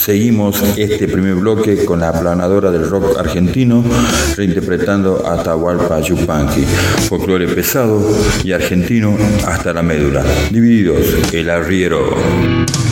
Seguimos este primer bloque con la aplanadora del rock argentino, reinterpretando Atahualpa Yupanqui, folclore pesado y argentino hasta la médula. Divididos, el arriero.